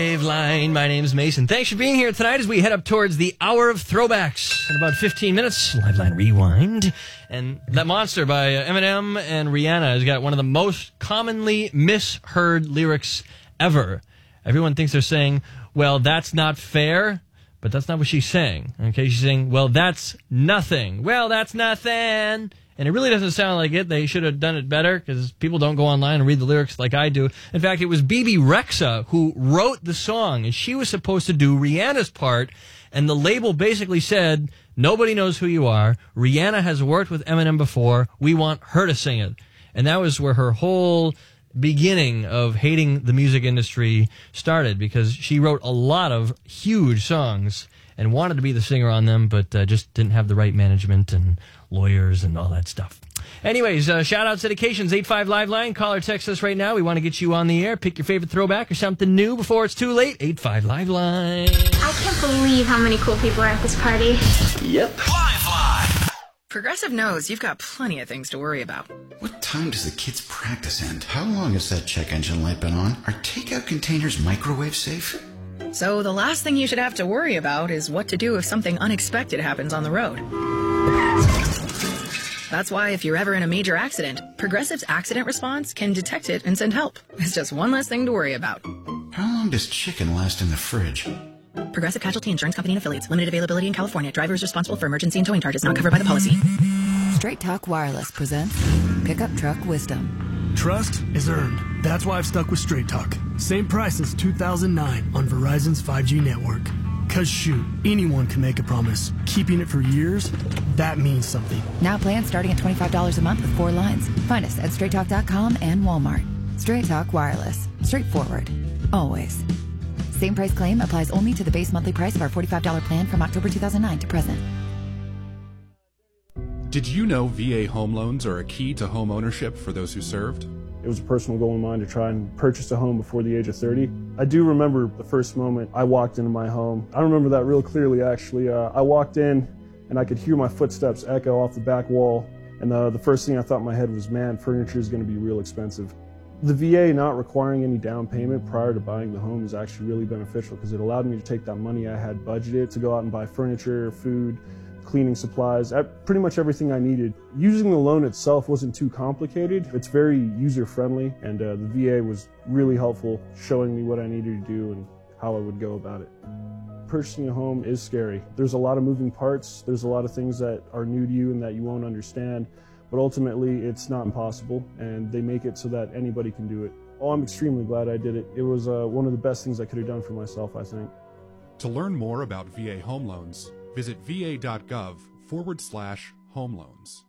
Live Line. My name's Mason. Thanks for being here tonight as we head up towards the hour of throwbacks. In about 15 minutes, Live Line Rewind. And That Monster by Eminem and Rihanna has got one of the most commonly misheard lyrics ever. Everyone thinks they're saying, well, that's not fair, but that's not what she's saying. Okay, she's saying, well, that's nothing. Well, that's nothing. And it really doesn't sound like it. They should have done it better because people don't go online and read the lyrics like I do. In fact, it was Bebe Rexha who wrote the song, and she was supposed to do Rihanna's part, and the label basically said, nobody knows who you are. Rihanna has worked with Eminem before. We want her to sing it. And that was where her whole beginning of hating the music industry started, because she wrote a lot of huge songs and wanted to be the singer on them, but just didn't have the right management and lawyers and all that stuff. Anyways, shout-outs, dedications, 85 Live Line. Call or text us right now. We want to get you on the air. Pick your favorite throwback or something new before it's too late. 85 Live Line. I can't believe how many cool people are at this party. Yep. Live Line. Progressive knows you've got plenty of things to worry about. What time does the kids' practice end? How long has that check engine light been on? Are takeout containers microwave safe? So the last thing you should have to worry about is what to do if something unexpected happens on the road. That's why if you're ever in a major accident, Progressive's accident response can detect it and send help. It's just one less thing to worry about. How long does chicken last in the fridge? Progressive Casualty Insurance Company and Affiliates. Limited availability in California. Driver is responsible for emergency and towing charges not covered by the policy. Straight Talk Wireless presents Pickup Truck Wisdom. Trust is earned. That's why I've stuck with Straight Talk. Same price since 2009 on Verizon's 5G network. Cause shoot, anyone can make a promise. Keeping it for years, that means something. Now plans starting at $25 a month with 4 lines. Find us at straighttalk.com and Walmart. Straight Talk Wireless. Straightforward. Always. Same price claim applies only to the base monthly price of our $45 plan from October 2009 to present. Did you know VA home loans are a key to home ownership for those who served? It was a personal goal of mine to try and purchase a home before the age of 30. I do remember the first moment I walked into my home. I remember that real clearly, actually. I walked in and I could hear my footsteps echo off the back wall. And the first thing I thought in my head was, man, furniture is going to be real expensive. The VA not requiring any down payment prior to buying the home is actually really beneficial because it allowed me to take that money I had budgeted to go out and buy furniture, food, cleaning supplies, pretty much everything I needed. Using the loan itself wasn't too complicated. It's very user-friendly, and the VA was really helpful showing me what I needed to do and how I would go about it. Purchasing a home is scary. There's a lot of moving parts. There's a lot of things that are new to you and that you won't understand, but ultimately it's not impossible, and they make it so that anybody can do it. Oh, I'm extremely glad I did it. It was one of the best things I could have done for myself, I think. To learn more about VA home loans, visit va.gov/home loans.